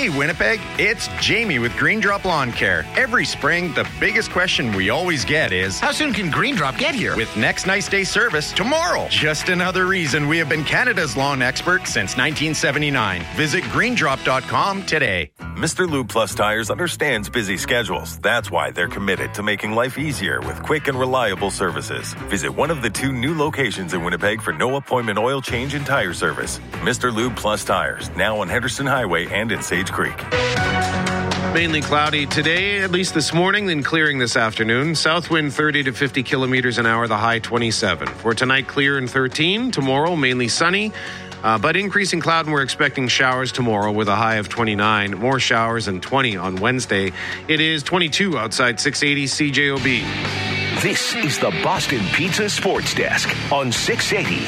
Hey, Winnipeg, it's Jamie with Green Drop Lawn Care. Every spring, the biggest question we always get is, how soon can Green Drop get here? With next nice day service tomorrow. Just another reason we have been Canada's lawn expert since 1979. Visit greendrop.com today. Mr. Lube Plus Tires understands busy schedules. That's why they're committed to making life easier with quick and reliable services. Visit one of the 2 new locations in Winnipeg for no appointment oil change and tire service. Mr. Lube Plus Tires, now on Henderson Highway and in Sage Creek. Mainly cloudy today, at least this morning, then clearing this afternoon. South wind 30 to 50 kilometers an hour, the high 27. For tonight, clear and 13. Tomorrow, mainly sunny. But increasing cloud, and we're expecting showers tomorrow with a high of 29. More showers and 20 on Wednesday. It is 22 outside 680 CJOB. This is the Boston Pizza Sports Desk on 680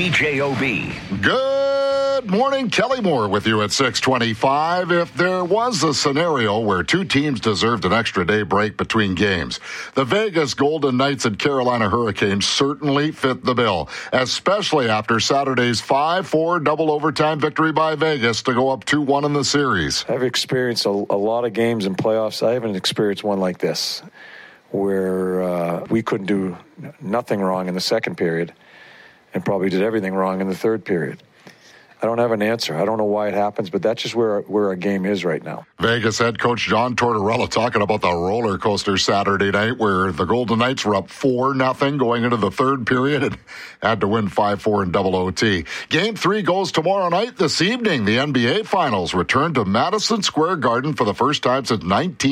CJOB. Good morning, Kelly Moore with you at 6:25. If there was a scenario where 2 teams deserved an extra day break between games, the Vegas Golden Knights and Carolina Hurricanes certainly fit the bill, especially after Saturday's 5-4 double overtime victory by Vegas to go up 2-1 in the series. I've experienced a lot of games in playoffs. I haven't experienced one like this, where we couldn't do nothing wrong in the second period and probably did everything wrong in the third period. I don't have an answer. I don't know why it happens, but that's just where our game is right now. Vegas head coach John Tortorella talking about the roller coaster Saturday night where the Golden Knights were up 4-0 going into the third period and had to win 5-4 in double OT. Game 3 goes tomorrow night. This evening, the NBA Finals return to Madison Square Garden for the first time since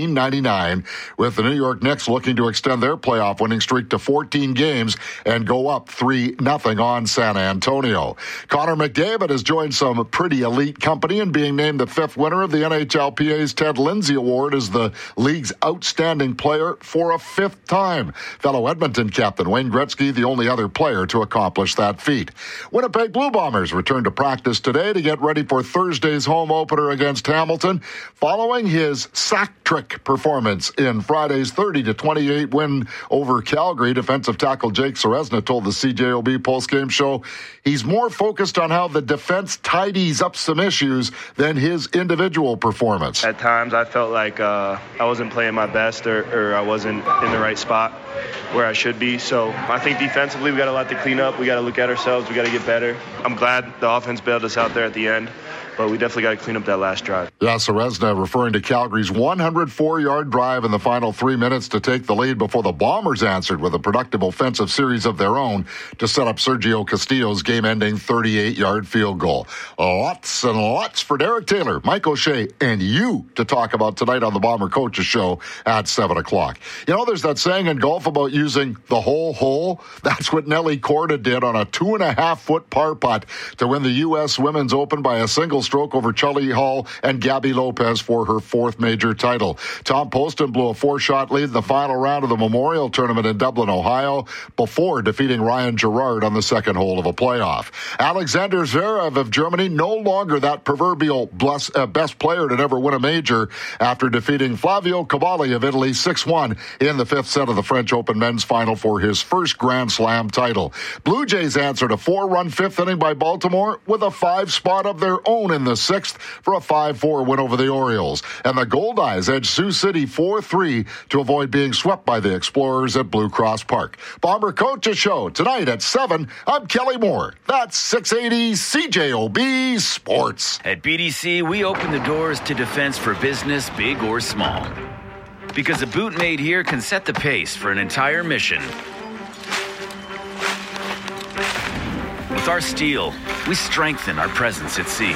1999, with the New York Knicks looking to extend their playoff winning streak to 14 games and go up 3-0 on San Antonio. Connor McDavid has joined some pretty elite company and being named the 5th winner of the NHLPA's Ted Lindsay Award as the league's outstanding player for a 5th time. Fellow Edmonton captain Wayne Gretzky, the only other player to accomplish that feat. Winnipeg Blue Bombers return to practice today to get ready for Thursday's home opener against Hamilton, following his sack trick performance in Friday's 30-28 win over Calgary. Defensive tackle Jake Ceresna told the CJOB postgame show he's more focused on how the defense tidies up some issues than his individual performance. At times I felt like I wasn't playing my best or I wasn't in the right spot where I should be. So I think defensively we got a lot to clean up. We got to look at ourselves. We got to get better. I'm glad the offense bailed us out there at the end, but we definitely got to clean up that last drive. Yeah, Ceresna referring to Calgary's 104-yard drive in the final 3 minutes to take the lead before the Bombers answered with a productive offensive series of their own to set up Sergio Castillo's game-ending 38-yard field goal. Lots and lots for Derek Taylor, Mike O'Shea, and you to talk about tonight on the Bomber Coaches Show at 7 o'clock. You know, there's that saying in golf about using the whole hole. That's what Nelly Korda did on a 2.5-foot par putt to win the U.S. Women's Open by a single stroke over Charlie Hall and Gabby Lopez for her 4th major title. Tom Poston blew a 4-shot lead in the final round of the Memorial Tournament in Dublin, Ohio, before defeating Ryan Gerard on the second hole of a playoff. Alexander Zverev of Germany, no longer that proverbial best player to never win a major after defeating Flavio Cavalli of Italy 6-1 in the 5th set of the French Open men's final for his first Grand Slam title. Blue Jays answered a 4-run 5th inning by Baltimore with a 5 spot of their own in the 6th for a 5-4 win over the Orioles. And the Goldeyes edged Sioux City 4-3 to avoid being swept by the Explorers at Blue Cross Park. Bomber Coaches Show tonight at 7. I'm Kelly Moore. That's 680 CJOB Sports. At BDC, we open the doors to defense for business, big or small. Because a boot made here can set the pace for an entire mission. With our steel, we strengthen our presence at sea.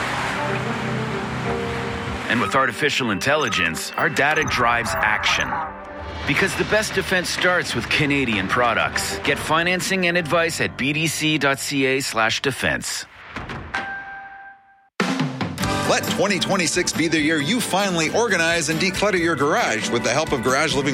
And with artificial intelligence, our data drives action. Because the best defense starts with Canadian products. Get financing and advice at bdc.ca/defense. Let 2026 be the year you finally organize and declutter your garage with the help of Garage Living